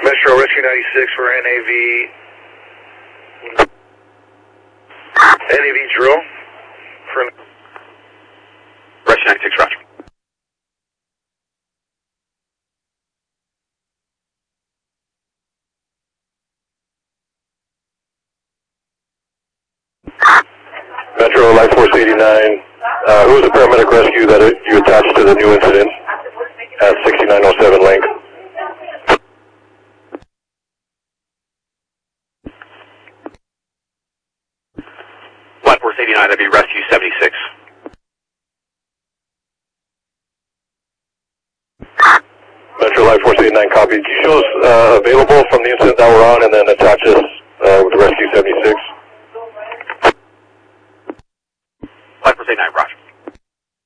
Metro Rescue 96 for NAV. NAV drill for Rescue 96, roger. Metro Life Force 89, who was the paramedic rescue that you attached to the new incident at 6907 link? Life Force 89, that'd be Rescue 76. Metro Life Force 89, copy. Can you show us available from the incident that we're on and then attach us with the Rescue 76? Life Force 89, roger.